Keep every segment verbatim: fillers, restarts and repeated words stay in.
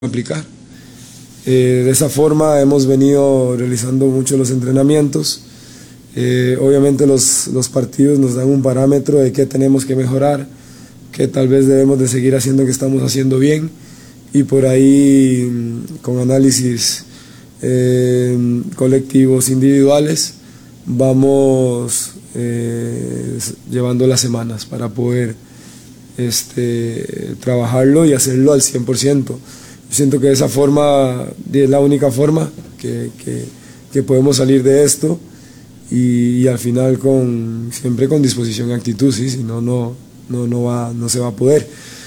aplicar. Eh, de esa forma hemos venido realizando mucho los entrenamientos. Eh, obviamente los, los partidos nos dan un parámetro de qué tenemos que mejorar, qué tal vez debemos de seguir haciendo que estamos haciendo bien, y por ahí con análisis eh, colectivos, individuales, vamos eh, llevando las semanas para poder este, trabajarlo y hacerlo al cien por ciento. Siento que de esa forma es la única forma que, que, que podemos salir de esto, y, y al final con, siempre con disposición y actitud, ¿sí? Si no, no, no, no, va, no se va a poder.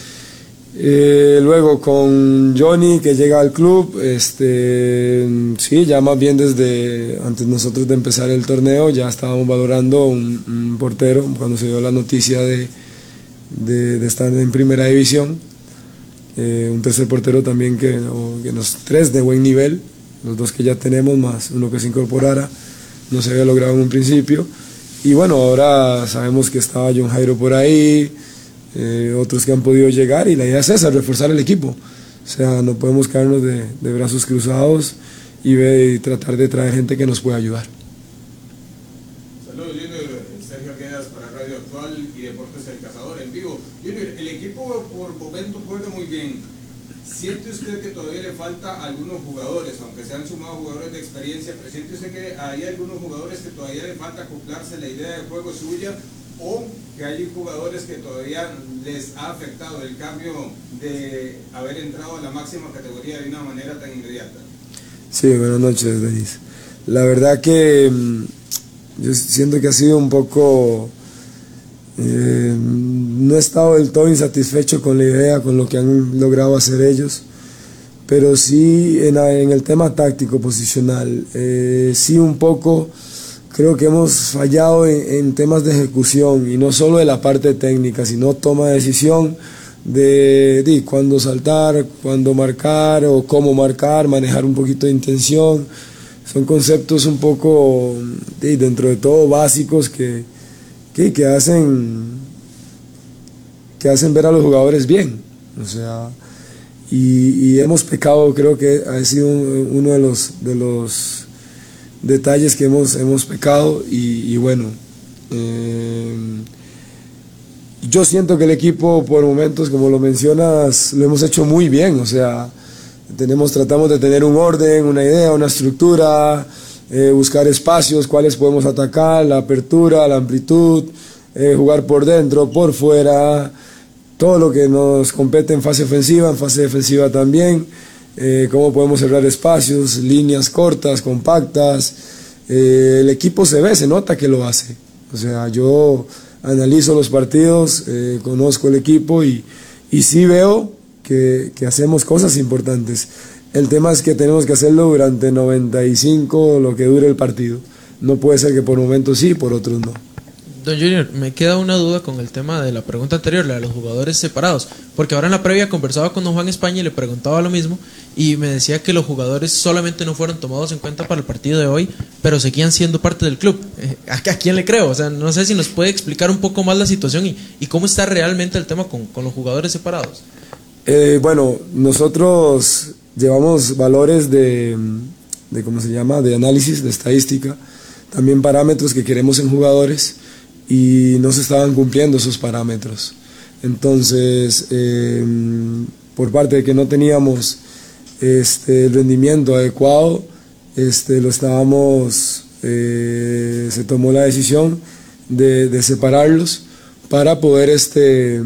Eh, luego con Johnny, que llega al club, este, sí, ya más bien desde antes nosotros de empezar el torneo ya estábamos valorando un, un portero cuando se dio la noticia de, de, de estar en primera división. Eh, un tercer portero también, que, o, que nos, tres de buen nivel, los dos que ya tenemos más uno que se incorporara, no se había logrado en un principio, y bueno, ahora sabemos que estaba John Jairo por ahí, eh, otros que han podido llegar, y la idea es esa, reforzar el equipo. O sea, no podemos quedarnos de, de brazos cruzados y, ve, y tratar de traer gente que nos pueda ayudar. Saludos, Junior. Sergio Quedas para Radio Actual y Deportes El Cazador en vivo. Junior, el equipo por momento juega muy bien. ¿Siente usted que todavía le falta a algunos jugadores, aunque se han sumado jugadores de experiencia, pero siente usted que hay algunos jugadores que todavía le falta acoplarse a la idea de juego suya, o que hay jugadores que todavía les ha afectado el cambio de haber entrado a la máxima categoría de una manera tan inmediata? Sí, buenas noches, Denis. La verdad que yo siento que ha sido un poco... Eh, no he estado del todo insatisfecho con la idea, con lo que han logrado hacer ellos, pero sí en, en el tema táctico, posicional, eh, sí un poco creo que hemos fallado en, en temas de ejecución, y no solo de la parte técnica, sino toma de decisión de, de cuándo saltar, cuándo marcar o cómo marcar, manejar un poquito de intención. Son conceptos un poco, de, dentro de todo, básicos que Que, que hacen que hacen ver a los jugadores bien, o sea, y, y hemos pecado. Creo que ha sido uno de los de los detalles que hemos hemos pecado, y, y bueno, eh, yo siento que el equipo por momentos, como lo mencionas, lo hemos hecho muy bien. O sea, tenemos tratamos de tener un orden, una idea, una estructura. Eh, buscar espacios, cuáles podemos atacar, la apertura, la amplitud, eh, jugar por dentro, por fuera, todo lo que nos compete en fase ofensiva, en fase defensiva también, eh, cómo podemos cerrar espacios, líneas cortas, compactas. Eh, el equipo se ve, se nota que lo hace. O sea, yo analizo los partidos, eh, conozco el equipo, y, y sí veo que, que hacemos cosas importantes. El tema es que tenemos que hacerlo durante noventa y cinco, lo que dure el partido. No puede ser que por momentos sí, por otros no. Don Junior, me queda una duda con el tema de la pregunta anterior, la de los jugadores separados, porque ahora en la previa conversaba con don Juan España y le preguntaba lo mismo, y me decía que los jugadores solamente no fueron tomados en cuenta para el partido de hoy, pero seguían siendo parte del club. Eh, ¿a, ¿A quién le creo? O sea, no sé si nos puede explicar un poco más la situación y, y cómo está realmente el tema con, con los jugadores separados. Eh, bueno, nosotros llevamos valores de, de, ¿cómo se llama?, de análisis, de estadística, también parámetros que queremos en jugadores, y no se estaban cumpliendo esos parámetros. Entonces, eh, por parte de que no teníamos este, el rendimiento adecuado, este, lo estábamos, eh, se tomó la decisión de, de separarlos para poder este,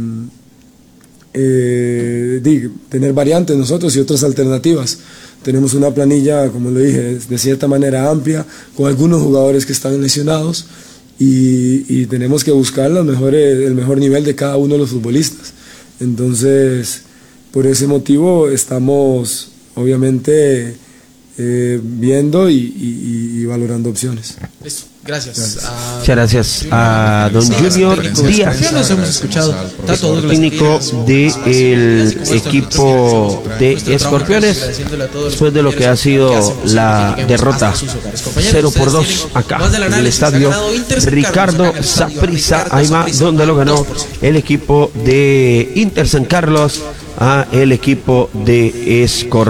Eh, de, tener variantes nosotros y otras alternativas. Tenemos una planilla, como lo dije, de cierta manera amplia, con algunos jugadores que están lesionados, y, y tenemos que buscar los mejores, el mejor nivel de cada uno de los futbolistas. Entonces, por ese motivo estamos obviamente eh, viendo y, y, y valorando opciones. Listo. Gracias. Gracias. A, Muchas gracias a don Junior Díaz, ya nos hemos escuchado, técnico del equipo de Escorpiones, después de lo que ha sido la derrota cero por dos acá en el estadio Ricardo Saprissa Aima, donde lo ganó el equipo de Inter San Carlos a el equipo de Escorpión.